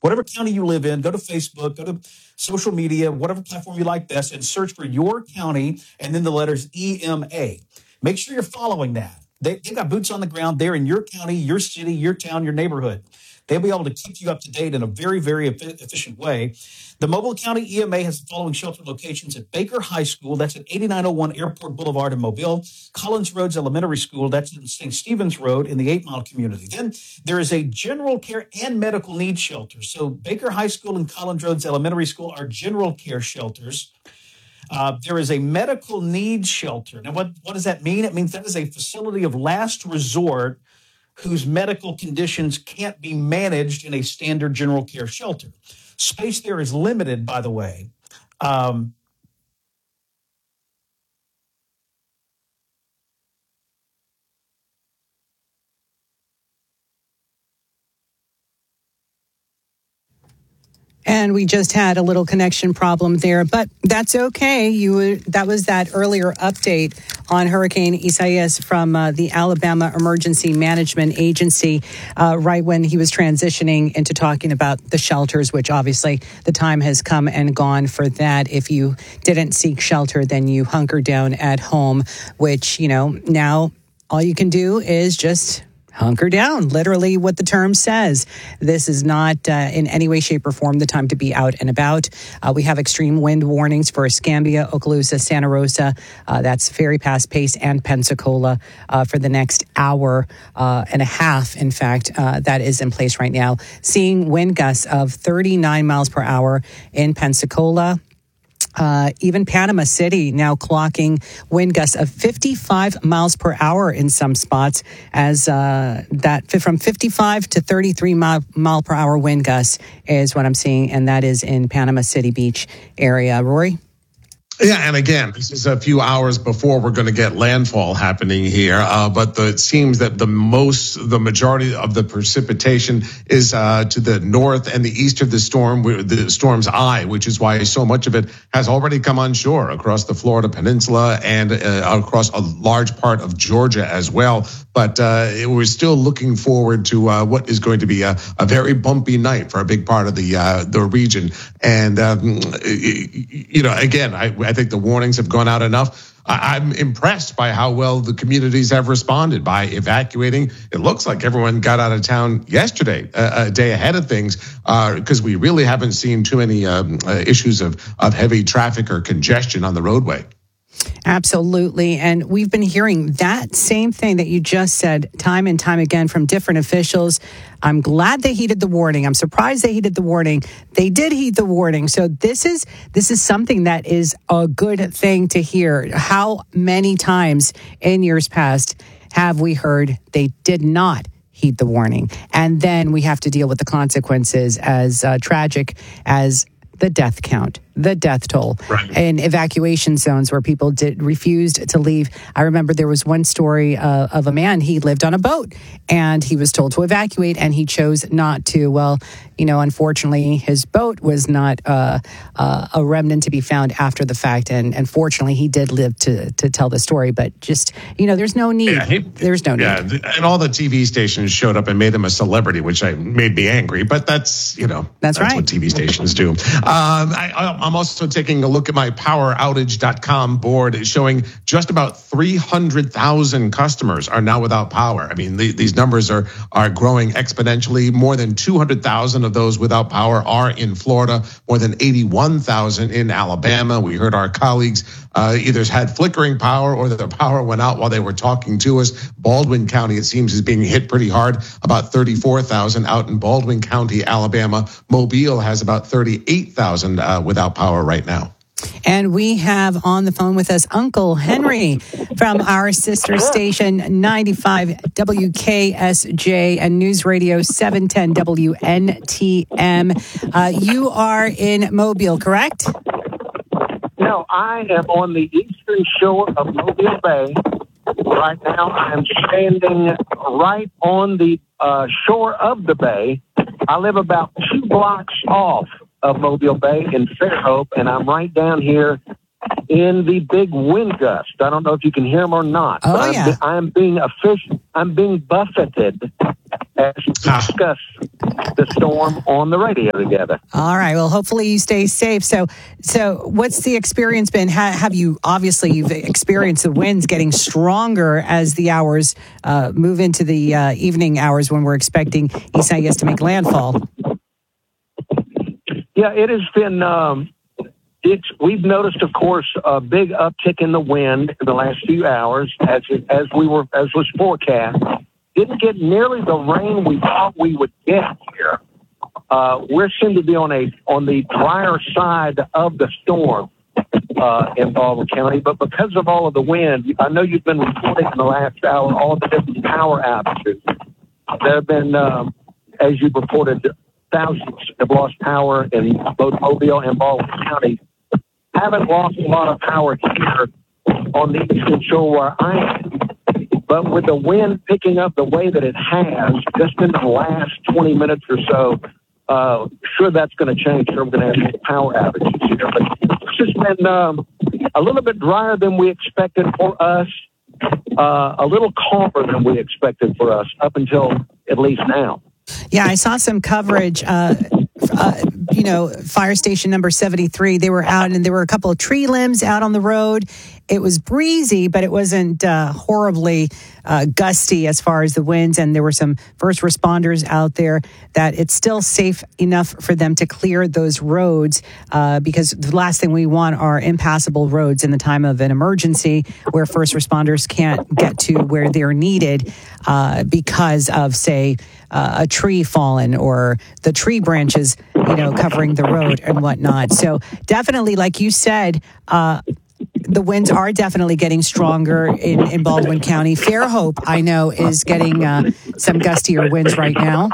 Whatever county you live in, go to Facebook, go to social media, whatever platform you like best, and search for your county and then the letters EMA. Make sure you're following that. They've got boots on the ground there in your county, your city, your town, your neighborhood. They'll be able to keep you up to date in a very, very efficient way. The Mobile County EMA has the following shelter locations at Baker High School, that's at 8901 Airport Boulevard in Mobile, Collins Roads Elementary School, that's in St. Stephen's Road in the 8 Mile community. Then there is a general care and medical needs shelter. So Baker High School and Collins Roads Elementary School are general care shelters. There is a medical needs shelter. Now, what does that mean? It means that is a facility of last resort whose medical conditions can't be managed in a standard general care shelter. Space there is limited, by the way. And we just had a little connection problem there, but that's okay. That was that earlier update on Hurricane Isaias from the Alabama Emergency Management Agency, right when he was transitioning into talking about the shelters, which obviously the time has come and gone for that. If you didn't seek shelter, then you hunker down at home, which, now all you can do is just hunker down, literally what the term says. This is not in any way, shape, or form the time to be out and about. We have extreme wind warnings for Escambia, Okaloosa, Santa Rosa. That's Ferry Pass, Pace, and Pensacola for the next hour and a half. In fact, that is in place right now. Seeing wind gusts of 39 miles per hour in Pensacola. Even Panama City now clocking wind gusts of 55 miles per hour in some spots, as that from 55 to 33 mile per hour wind gusts is what I'm seeing, and that is in Panama City Beach area. Rory? Yeah, and again, this is a few hours before we're going to get landfall happening here. But it seems that the majority of the precipitation is to the north and the east of the storm's eye, which is why so much of it has already come on shore across the Florida Peninsula and across a large part of Georgia as well. But we're still looking forward to what is going to be a very bumpy night for a big part of the region. And again, I think the warnings have gone out enough. I'm impressed by how well the communities have responded by evacuating. It looks like everyone got out of town yesterday, a day ahead of things, because we really haven't seen too many issues of heavy traffic or congestion on the roadway. Absolutely. And we've been hearing that same thing that you just said time and time again from different officials. I'm glad they heeded the warning. I'm surprised they heeded the warning. They did heed the warning. So this is something that is a good thing to hear. How many times in years past have we heard they did not heed the warning? And then we have to deal with the consequences as tragic as the death count, the death toll, right, in evacuation zones where people refused to leave. I remember there was one story of a man, he lived on a boat and he was told to evacuate and he chose not to. Well, unfortunately, his boat was not a remnant to be found after the fact. And fortunately, he did live to tell the story. But just, there's no need. Yeah, there's no need. Yeah, and all the TV stations showed up and made him a celebrity, which made me angry. But that's right. What TV stations do. I'm also taking a look at my poweroutage.com board showing just about 300,000 customers are now without power. I mean, these numbers are growing exponentially. More than 200,000 of those without power are in Florida, more than 81,000 in Alabama. We heard our colleagues either had flickering power or their power went out while they were talking to us. Baldwin County, it seems, is being hit pretty hard, about 34,000 out in Baldwin County, Alabama. Mobile has about 38,000 without power right now. And we have on the phone with us Uncle Henry from our sister station 95 WKSJ and News Radio 710 WNTM. You are in Mobile, correct? No, I am on the eastern shore of Mobile Bay. Right now, I'm standing right on the shore of the bay. I live about 2 blocks off of Mobile Bay in Fairhope, and I'm right down here in the big wind gust. I don't know if you can hear them or not. Oh, yeah. I'm being buffeted as we discuss the storm on the radio together. All right. Well, hopefully you stay safe. So what's the experience been? You've experienced the winds getting stronger as the hours move into the evening hours when we're expecting Isaias to make landfall. Yeah, it has been. We've noticed, of course, a big uptick in the wind in the last few hours, as was forecast. Didn't get nearly the rain we thought we would get here. We're soon to be on the drier side of the storm in Baldwin County, but because of all of the wind, I know you've been reporting in the last hour all the different power outages. There have been, as you reported, thousands have lost power in both Mobile and Baldwin County. Haven't lost a lot of power here on the eastern shore where I am. But with the wind picking up the way that it has, just in the last 20 minutes or so, sure that's going to change. Sure, we're going to have power outages here. But it's just been a little bit drier than we expected for us, a little calmer than we expected for us up until at least now. Yeah, I saw some coverage. Fire station number 73, they were out and there were a couple of tree limbs out on the road. It was breezy, but it wasn't horribly gusty as far as the winds. And there were some first responders out there that it's still safe enough for them to clear those roads because the last thing we want are impassable roads in the time of an emergency where first responders can't get to where they're needed because of, say, a tree fallen or the tree branches, covering the road and whatnot. So definitely, like you said, the winds are definitely getting stronger in Baldwin County. Fairhope, I know, is getting some gustier winds right now.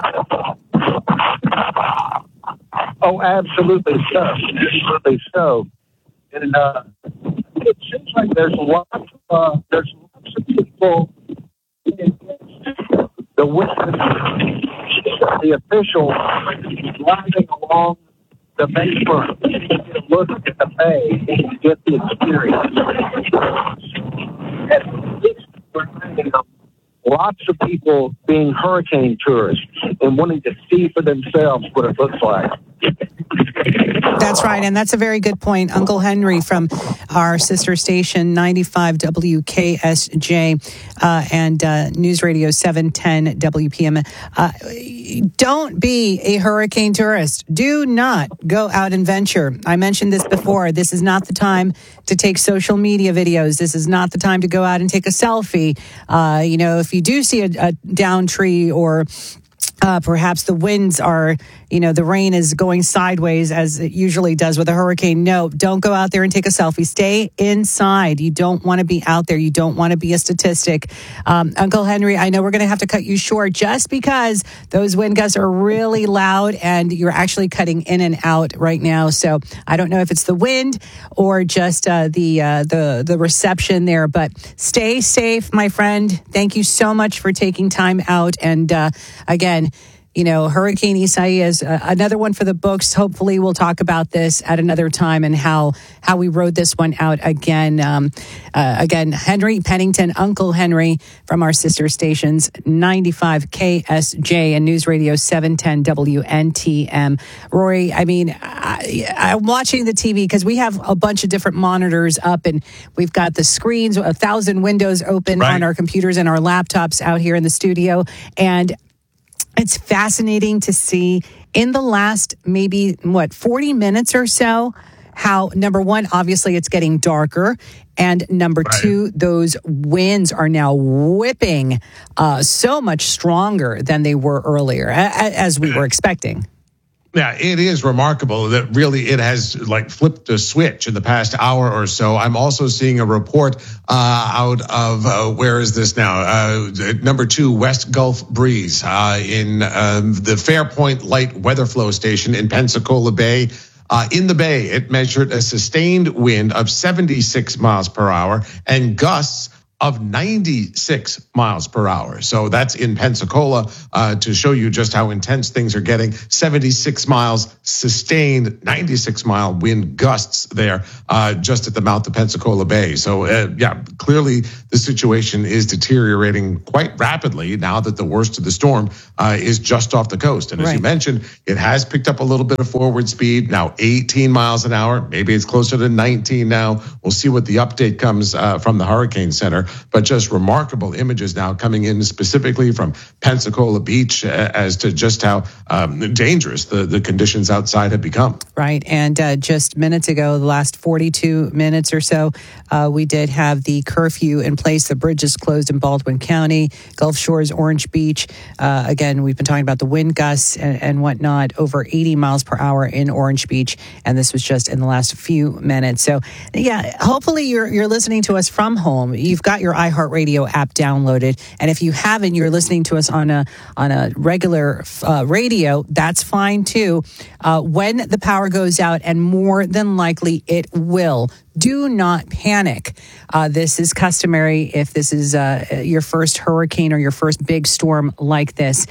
Oh, absolutely so. Absolutely so. And it seems like there's lots of people the official driving along the bayfront to look at the bay and get the experience. And lots of people being hurricane tourists and wanting to see for themselves what it looks like. That's right, and that's a very good point. Uncle Henry from our sister station, 95 WKSJ and News Radio 710 WPM. Don't be a hurricane tourist. Do not go out and venture. I mentioned this before. This is not the time to take social media videos. This is not the time to go out and take a selfie. If you do see a down tree or perhaps the winds are, the rain is going sideways as it usually does with a hurricane. No, don't go out there and take a selfie. Stay inside. You don't want to be out there. You don't want to be a statistic. Uncle Henry, I know we're going to have to cut you short just because those wind gusts are really loud and you're actually cutting in and out right now. So I don't know if it's the wind or just the reception there, but stay safe, my friend. Thank you so much for taking time out. And again, Hurricane Isaias, another one for the books. Hopefully we'll talk about this at another time and how we rode this one out again. Again, Henry Pennington, Uncle Henry from our sister stations, 95 KSJ and News Radio 710 WNTM. Rory, I'm watching the TV because we have a bunch of different monitors up and we've got the screens, 1,000 windows open on our computers and our laptops out here in the studio. And it's fascinating to see in the last maybe 40 minutes or so how, number one, obviously it's getting darker, and number two, those winds are now whipping so much stronger than they were earlier, as we were expecting. Yeah, it is remarkable that really it has flipped a switch in the past hour or so. I'm also seeing a report out of, where is this now? Number 2, West Gulf Breeze in the Fairpoint Light Weather Flow Station in Pensacola Bay. In the bay, it measured a sustained wind of 76 miles per hour and gusts of 96 miles per hour. So that's in Pensacola to show you just how intense things are getting. 76 miles sustained, 96 mile wind gusts there just at the mouth of Pensacola Bay. So yeah, clearly the situation is deteriorating quite rapidly now that the worst of the storm is just off the coast. And as you mentioned, it has picked up a little bit of forward speed, now 18 miles an hour. Maybe it's closer to 19 now. We'll see what the update comes from the Hurricane Center. But just remarkable images now coming in specifically from Pensacola Beach as to just how dangerous the conditions outside have become. Right. And just minutes ago, the last 42 minutes or so, we did have the curfew in place. The bridges closed in Baldwin County, Gulf Shores, Orange Beach. Again, we've been talking about the wind gusts and whatnot, over 80 miles per hour in Orange Beach. And this was just in the last few minutes. So, yeah, hopefully you're listening to us from home. You've got your iHeartRadio app downloaded. And if you haven't, you're listening to us on a regular radio, that's fine too. When the power goes out, and more than likely it will, do not panic. This is customary if this is your first hurricane or your first big storm like this.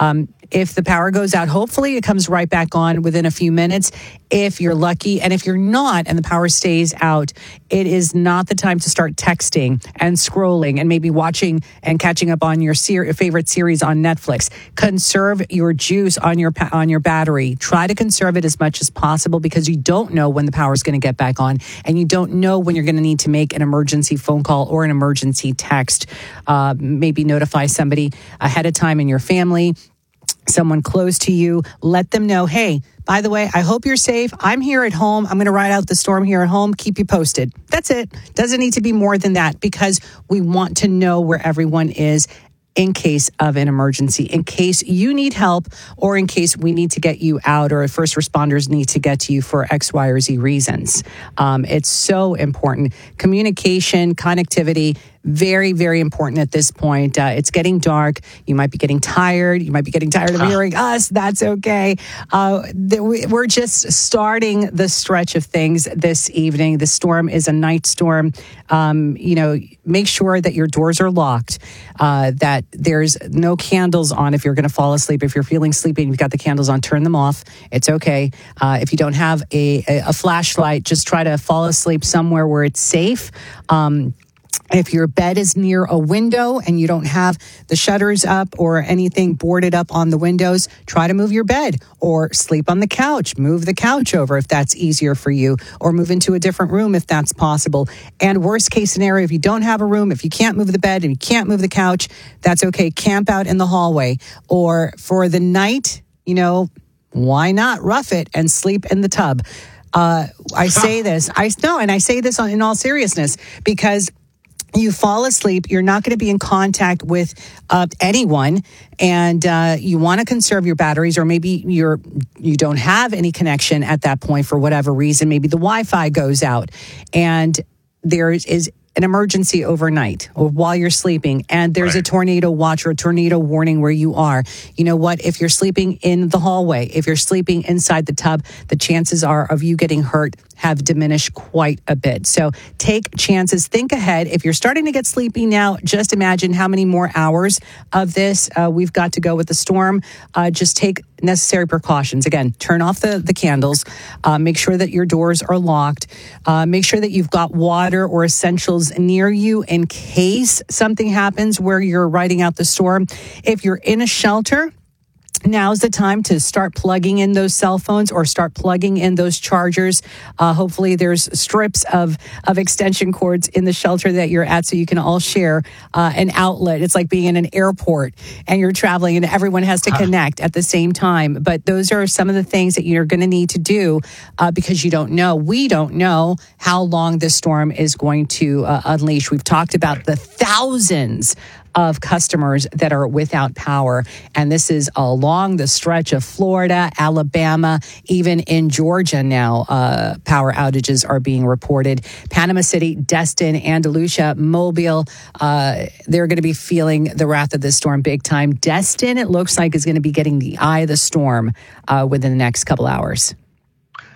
If the power goes out, hopefully it comes right back on within a few minutes if you're lucky. And if you're not and the power stays out, it is not the time to start texting and scrolling and maybe watching and catching up on your favorite series on Netflix. Conserve your juice on your battery. Try to conserve it as much as possible because you don't know when the power is going to get back on, and you don't know when you're going to need to make an emergency phone call or an emergency text. Maybe notify somebody ahead of time in your family, someone close to you. Let them know, hey, by the way, I hope you're safe. I'm here at home. I'm going to ride out the storm here at home. Keep you posted. That's it. Doesn't need to be more than that because we want to know where everyone is in case of an emergency, in case you need help, or in case we need to get you out, or first responders need to get to you for X, Y, or Z reasons. It's so important. Communication, connectivity, very, very important at this point. It's getting dark. You might be getting tired. You might be getting tired of hearing us. That's okay. We're just starting the stretch of things this evening. The storm is a night storm. Make sure that your doors are locked, that there's no candles on if you're going to fall asleep. If you're feeling sleepy and you've got the candles on, turn them off. It's okay. If you don't have a flashlight, just try to fall asleep somewhere where it's safe. If your bed is near a window and you don't have the shutters up or anything boarded up on the windows, try to move your bed or sleep on the couch. Move the couch over if that's easier for you, or move into a different room if that's possible. And worst case scenario, if you don't have a room, if you can't move the bed and you can't move the couch, that's okay. Camp out in the hallway. Or for the night, why not rough it and sleep in the tub? I say this, and I say this in all seriousness, because you fall asleep, you're not going to be in contact with anyone, and you want to conserve your batteries, or maybe you don't have any connection at that point for whatever reason. Maybe the Wi-Fi goes out, and there is an emergency overnight or while you're sleeping, and there's a tornado watch or a tornado warning where you are. You know what? If you're sleeping in the hallway, if you're sleeping inside the tub, the chances are of you getting hurt have diminished quite a bit. So take chances, think ahead. If you're starting to get sleepy now, just imagine how many more hours of this we've got to go with the storm. Just take necessary precautions. Again, turn off the candles. Make sure that your doors are locked. Make sure that you've got water or essentials near you in case something happens where you're riding out the storm. If you're in a shelter, now's the time to start plugging in those cell phones or start plugging in those chargers. Hopefully there's strips of extension cords in the shelter that you're at so you can all share an outlet. It's like being in an airport and you're traveling and everyone has to connect at the same time. But those are some of the things that you're going to need to do because we don't know how long this storm is going to unleash. We've talked about the thousands of customers that are without power. And this is along the stretch of Florida, Alabama, even in Georgia now, power outages are being reported. Panama City, Destin, Andalusia, Mobile, they're going to be feeling the wrath of this storm big time. Destin, it looks like, is going to be getting the eye of the storm within the next couple hours.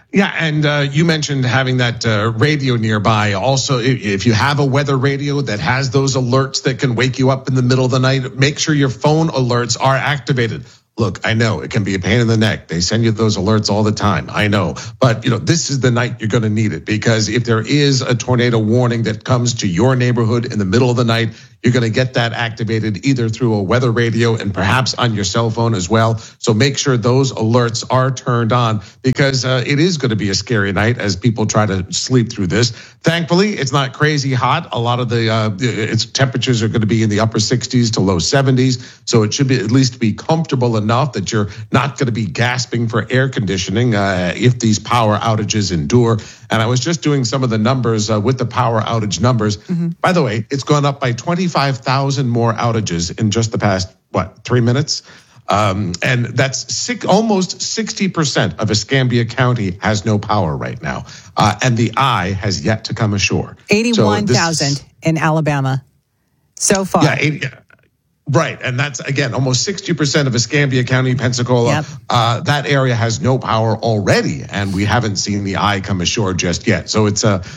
Yeah, and you mentioned having that radio nearby. Also, if you have a weather radio that has those alerts that can wake you up in the middle of the night, make sure your phone alerts are activated. Look, I know it can be a pain in the neck. They send you those alerts all the time. I know. But, this is the night you're going to need it, because if there is a tornado warning that comes to your neighborhood in the middle of the night, you're going to get that activated either through a weather radio and perhaps on your cell phone as well. So make sure those alerts are turned on, because it is going to be a scary night as people try to sleep through this. Thankfully, it's not crazy hot. A lot of its temperatures are going to be in the upper 60s to low 70s. So it should be at least be comfortable enough that you're not going to be gasping for air conditioning if these power outages endure. And I was just doing some of the numbers with the power outage numbers. Mm-hmm. By the way, it's gone up by 25,000 more outages in just the past, 3 minutes? And that's almost 60% of Escambia County has no power right now. And the eye has yet to come ashore. 81,000 in Alabama so far. Yeah, right. And that's, again, almost 60% of Escambia County, Pensacola. Yep. That area has no power already, and we haven't seen the eye come ashore just yet. So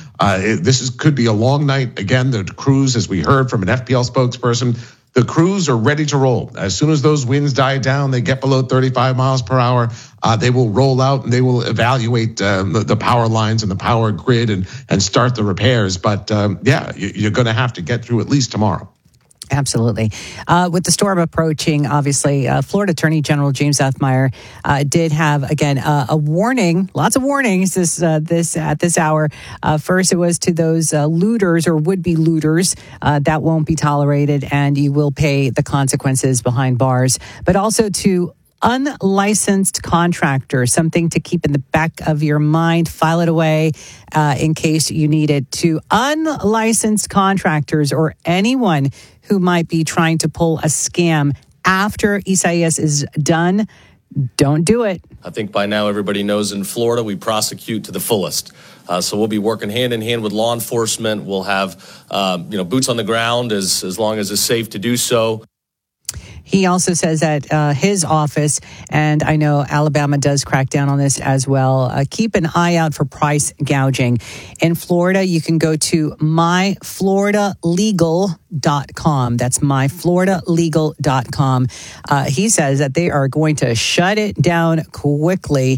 could be a long night. Again, the crews, as we heard from an FPL spokesperson, the crews are ready to roll. As soon as those winds die down, they get below 35 miles per hour, they will roll out and they will evaluate the power lines and the power grid and start the repairs. But you're going to have to get through at least tomorrow. Absolutely. With the storm approaching, obviously, Florida Attorney General James Othmeyer did have, again, a warning, lots of warnings at this hour. First, it was to those looters or would-be looters that won't be tolerated, and you will pay the consequences behind bars. But also to unlicensed contractors, something to keep in the back of your mind, file it away in case you need it. To unlicensed contractors or anyone who might be trying to pull a scam after Isaias is done, don't do it. I think by now everybody knows in Florida we prosecute to the fullest. So we'll be working hand in hand with law enforcement. We'll have boots on the ground as long as it's safe to do so. He also says that his office, and I know Alabama does crack down on this as well, keep an eye out for price gouging. In Florida, you can go to myfloridalegal.com. That's myfloridalegal.com. He says that they are going to shut it down quickly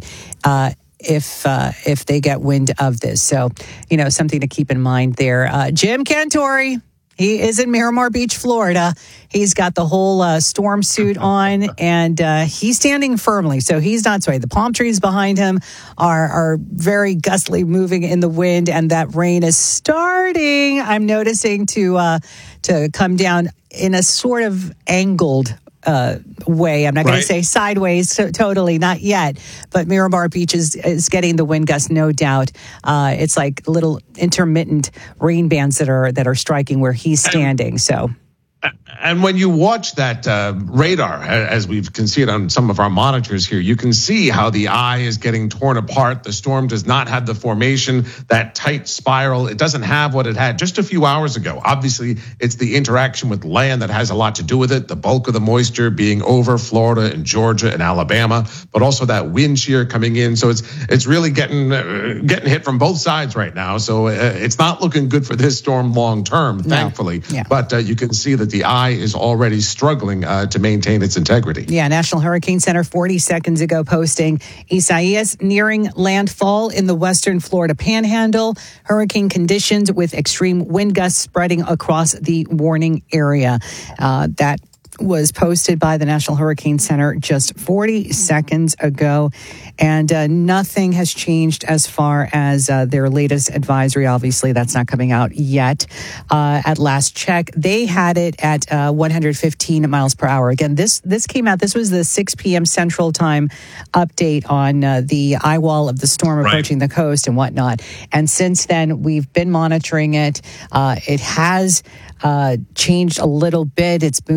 if they get wind of this. So, something to keep in mind there. Jim Cantore. He is in Miramar Beach, Florida. He's got the whole storm suit on, and he's standing firmly, so he's not swayed. The palm trees behind him are very gustily moving in the wind, and that rain is starting, I'm noticing, to come down in a sort of angled way. I'm not going to say sideways, so totally, not yet. But Miramar Beach is getting the wind gust, no doubt. It's like little intermittent rain bands that are striking where he's standing. And when you watch that radar, as we can see it on some of our monitors here, you can see how the eye is getting torn apart. The storm does not have the formation, that tight spiral. It doesn't have what it had just a few hours ago. Obviously, it's the interaction with land that has a lot to do with it. The bulk of the moisture being over Florida and Georgia and Alabama, but also that wind shear coming in. So it's really getting hit from both sides right now. So it's not looking good for this storm long term, thankfully. Yeah. But you can see that the eye is already struggling to maintain its integrity. Yeah, National Hurricane Center 40 seconds ago posting Isaias nearing landfall in the western Florida panhandle. Hurricane conditions with extreme wind gusts spreading across the warning area. That was posted by the National Hurricane Center just 40 seconds ago. And nothing has changed as far as their latest advisory. Obviously, that's not coming out yet. At last check, they had it at 115 miles per hour. Again, this came out. This was the 6 p.m. Central Time update on the eye wall of the storm approaching the coast and whatnot. And since then, we've been monitoring it. It has changed a little bit. It's moving a little bit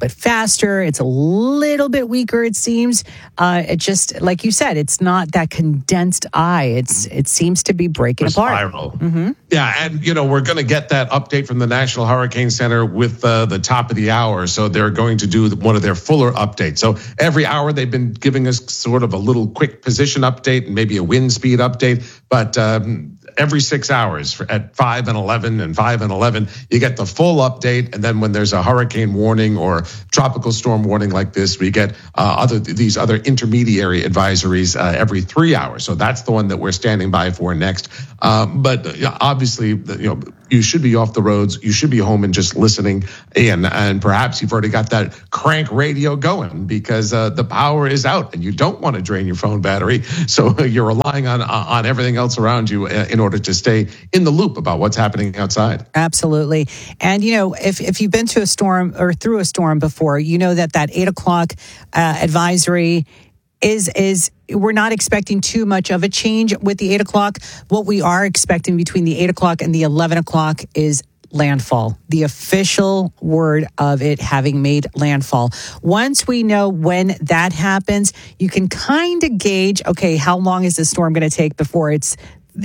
bit faster. It's a little bit weaker, it seems. It just, like you said, it's not that condensed eye. It seems to be breaking apart. Spiral. Mm-hmm. Yeah, and we're going to get that update from the National Hurricane Center with the top of the hour. So they're going to do one of their fuller updates. So every hour they've been giving us sort of a little quick position update and maybe a wind speed update, but every 6 hours at 5 and 11 and 5 and 11, you get the full update. And then when there's a hurricane warning or tropical storm warning like this, we get these other intermediary advisories every 3 hours. So that's the one that we're standing by for next. But obviously, you should be off the roads. You should be home and just listening in. And perhaps you've already got that crank radio going because the power is out and you don't want to drain your phone battery. So you're relying on everything else around you in order to stay in the loop about what's happening outside. Absolutely. And, if you've been to a storm or through a storm before, you know that 8 o'clock advisory is we're not expecting too much of a change with the 8 o'clock. What we are expecting between the 8 o'clock and the 11 o'clock is landfall, the official word of it having made landfall. Once we know when that happens, you can kind of gauge, okay, how long is the storm going to take before it's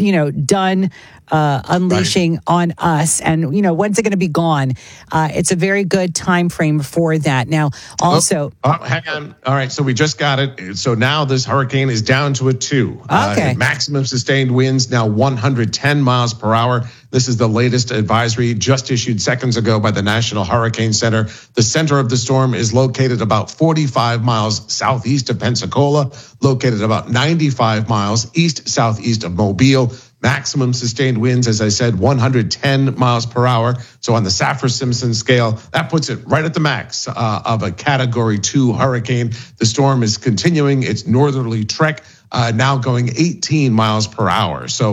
done unleashing on us, and when's it going to be gone? It's a very good time frame for that. Now, also, hang on. All right, so we just got it. So now this hurricane is down to a 2. Okay. Maximum sustained winds now 110 miles per hour. This is the latest advisory just issued seconds ago by the National Hurricane Center. The center of the storm is located about 45 miles southeast of Pensacola, located about 95 miles east-southeast of Mobile. Maximum sustained winds, as I said, 110 miles per hour. So on the Saffir-Simpson scale, that puts it right at the max of a Category 2 hurricane. The storm is continuing its northerly trek, now going 18 miles per hour. So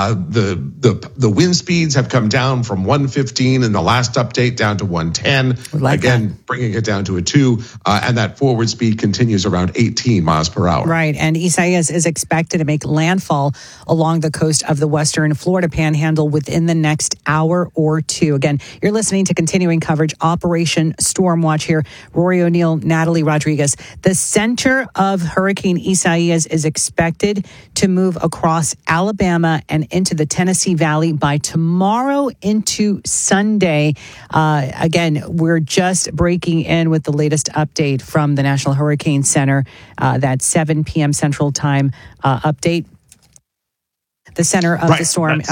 the wind speeds have come down from 115 in the last update down to 110. Again, bringing it down to a 2. And that forward speed continues around 18 miles per hour. Right. And Isaias is expected to make landfall along the coast of the western Florida Panhandle within the next hour or 2. Again, you're listening to continuing coverage, Operation Storm Watch here. Rory O'Neill, Natalie Rodriguez. The center of Hurricane Isaias is expected to move across Alabama and into the Tennessee Valley by tomorrow into Sunday. Again, we're just breaking in with the latest update from the National Hurricane Center, that 7 p.m. Central Time update. The center of the storm.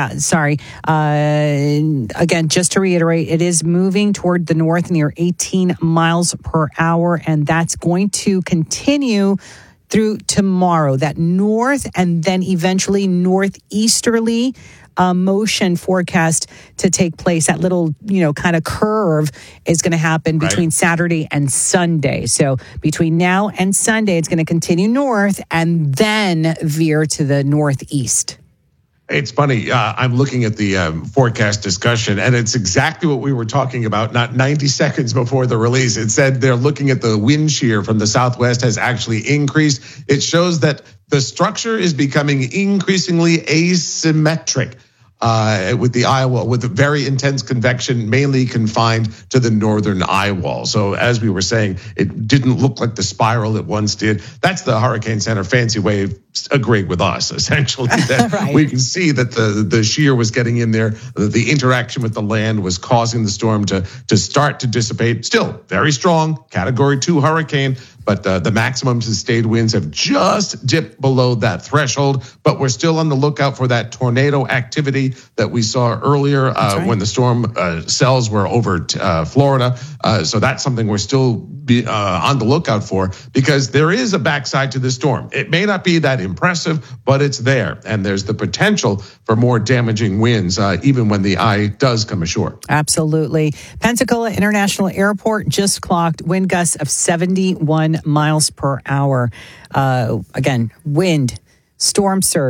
Again, just to reiterate, it is moving toward the north near 18 miles per hour, and that's going to continue through tomorrow. That north and then eventually northeasterly motion forecast to take place. That little, kind of curve is going to happen between Saturday and Sunday. So between now and Sunday, it's going to continue north and then veer to the northeast. It's funny. I'm looking at the forecast discussion, and it's exactly what we were talking about not 90 seconds before the release. It said they're looking at the wind shear from the southwest has actually increased. It shows that the structure is becoming increasingly asymmetric. With the eye wall, with a very intense convection, mainly confined to the northern eye wall. So as we were saying, it didn't look like the spiral it once did. That's the Hurricane Center fancy way of agreeing with us, essentially. That we can see that the shear was getting in there. The interaction with the land was causing the storm to start to dissipate. Still very strong, Category 2 hurricane. But the maximum sustained winds have just dipped below that threshold. But we're still on the lookout for that tornado activity that we saw earlier when the storm cells were over Florida. So that's something we're still on the lookout for, because there is a backside to this storm. It may not be that impressive, but it's there. And there's the potential for more damaging winds, even when the eye does come ashore. Absolutely. Pensacola International Airport just clocked wind gusts of 71 miles per hour. Again, wind, storm surge,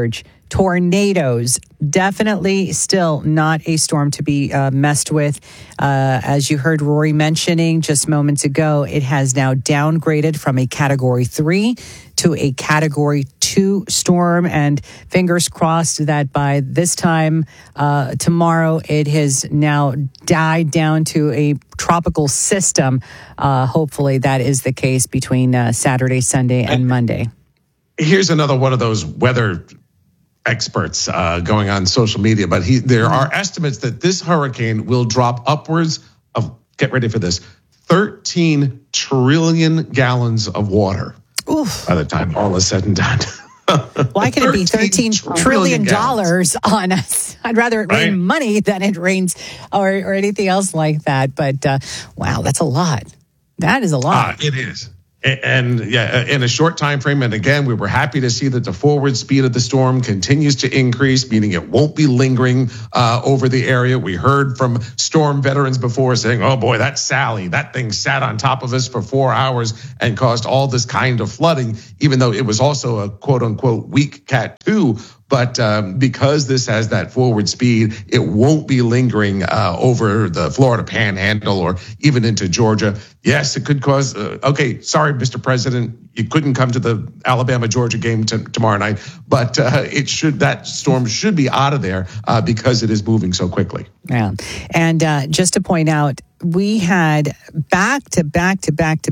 tornadoes. Definitely still not a storm to be messed with. As you heard Rory mentioning just moments ago, it has now downgraded from a Category 3 to a Category 2 storm. And fingers crossed that by this time tomorrow, it has now died down to a tropical system. Hopefully that is the case between Saturday, Sunday, and Monday. Here's another one of those weather experts going on social media, but there are estimates that this hurricane will drop upwards of, get ready for this, 13 trillion gallons of water. Oof. By the time all is said and done. Why can it be $13 trillion on us? I'd rather it rain money than it rains or anything else like that. But wow, that's a lot. That is a lot. It is. And yeah, in a short time frame. And again, we were happy to see that the forward speed of the storm continues to increase, meaning it won't be lingering over the area. We heard from storm veterans before saying, oh boy, that's Sally. That thing sat on top of us for 4 hours and caused all this kind of flooding, even though it was also a quote unquote weak Cat 2. But because this has that forward speed, it won't be lingering over the Florida Panhandle or even into Georgia. Yes, it could cause. Okay, sorry, Mr. President, you couldn't come to the Alabama-Georgia game tomorrow night. But that storm should be out of there because it is moving so quickly. Yeah, and just to point out, we had back to back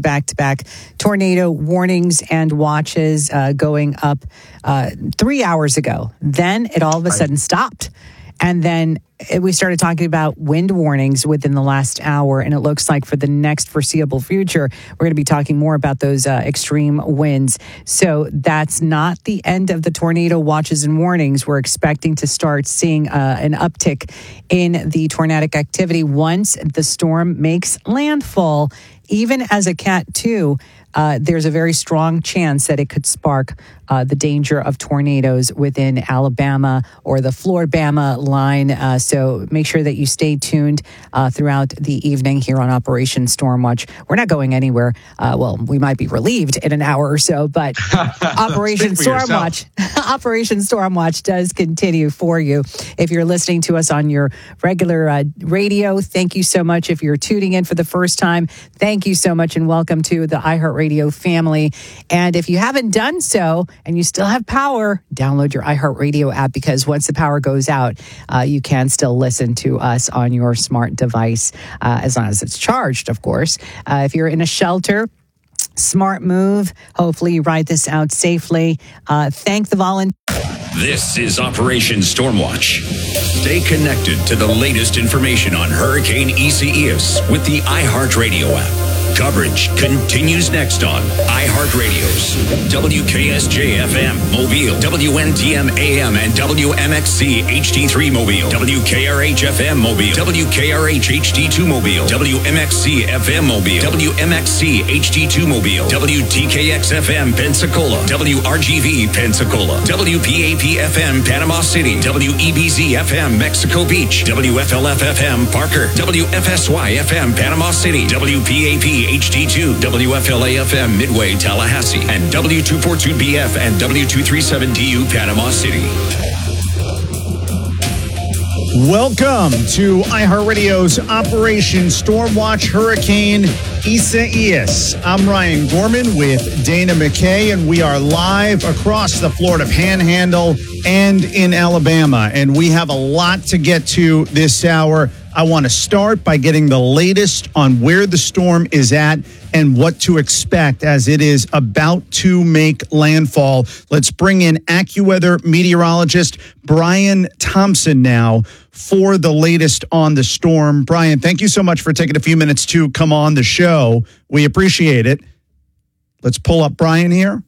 tornado warnings and watches going up 3 hours ago. Then it all of a sudden stopped. And then we started talking about wind warnings within the last hour. And it looks like for the next foreseeable future, we're going to be talking more about those extreme winds. So that's not the end of the tornado watches and warnings. We're expecting to start seeing an uptick in the tornadic activity once the storm makes landfall. Even as a Cat 2, there's a very strong chance that it could spark the danger of tornadoes within Alabama or the Florida-Bama line. So make sure that you stay tuned throughout the evening here on Operation Stormwatch. We're not going anywhere. Well, we might be relieved in an hour or so, but Operation Stormwatch does continue for you. If you're listening to us on your regular radio, thank you so much. If you're tuning in for the first time, thank you so much and welcome to the iHeartRadio family. And if you haven't done so and you still have power, download your iHeartRadio app because once the power goes out, you can still listen to us on your smart device as long as it's charged, of course. If you're in a shelter, smart move. Hopefully you ride this out safely. Thank the volunteers. This is Operation Stormwatch. Stay connected to the latest information on Hurricane Isaias with the iHeartRadio app. Coverage continues next on iHeartRadio's WKSJ-FM Mobile, WNTM AM and WMXC HD3 Mobile, WKRH-FM Mobile, WKRH HD2 Mobile, WMXC FM Mobile, WMXC HD2 Mobile, WTKX-FM Pensacola, WRGV Pensacola, WPAP-FM Panama City, WEBZ-FM Mexico Beach, WFLF-FM Parker, WFSY-FM Panama City, WPAP HD2, WFLA-FM Midway, Tallahassee, and W242BF and W237DU, Panama City. Welcome to iHeartRadio's Operation Stormwatch Hurricane Isaias. I'm Ryan Gorman with Dana McKay, and we are live across the Florida Panhandle and in Alabama. And we have a lot to get to this hour. I want to start by getting the latest on where the storm is at and what to expect as it is about to make landfall. Let's bring in AccuWeather meteorologist Brian Thompson now for the latest on the storm. Brian, thank you so much for taking a few minutes to come on the show. We appreciate it. Let's pull up Brian here.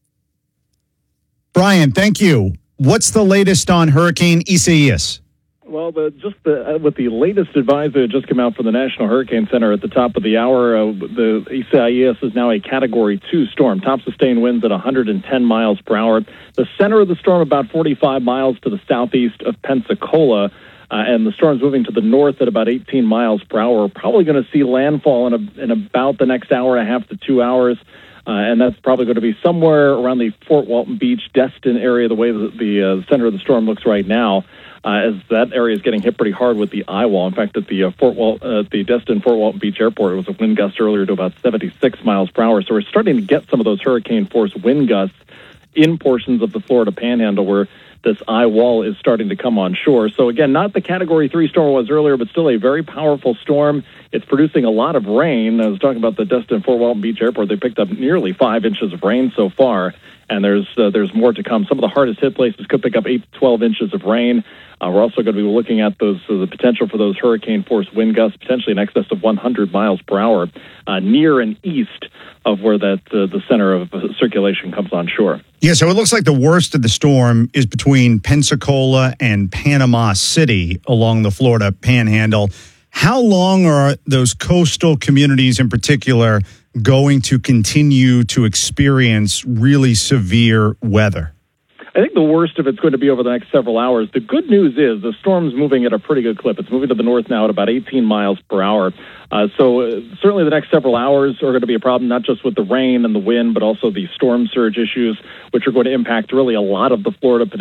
Brian, thank you. What's the latest on Hurricane Isaias? Well, with the latest advisory that just came out from the National Hurricane Center at the top of the hour, the Isaias is now a Category 2 storm. Top sustained winds at 110 miles per hour. The center of the storm about 45 miles to the southeast of Pensacola, and the storm's moving to the north at about 18 miles per hour. We're probably going to see landfall in about the next hour and a half to 2 hours. And that's probably going to be somewhere around the Fort Walton Beach, Destin area, the way the center of the storm looks right now, as that area is getting hit pretty hard with the eye wall. In fact, at the Destin Fort Walton Beach Airport, it was a wind gust earlier to about 76 miles per hour. So we're starting to get some of those hurricane force wind gusts in portions of the Florida Panhandle where this eye wall is starting to come on shore. So again, not the Category 3 storm it was earlier, but still a very powerful storm. It's producing a lot of rain. I was talking about the Destin Fort Walton Beach Airport. They picked up nearly 5 inches of rain so far, and there's more to come. Some of the hardest hit places could pick up 8 to 12 inches of rain. We're also going to be looking at the potential for those hurricane force wind gusts, potentially in excess of 100 miles per hour, near and east of where the center of circulation comes on shore. Yeah, so it looks like the worst of the storm is between Pensacola and Panama City along the Florida Panhandle. How long are those coastal communities in particular going to continue to experience really severe weather? I think the worst of it's going to be over the next several hours. The good news is the storm's moving at a pretty good clip. It's moving to the north now at about 18 miles per hour. So certainly the next several hours are going to be a problem, not just with the rain and the wind, but also the storm surge issues, which are going to impact really a lot of the Florida Peninsula.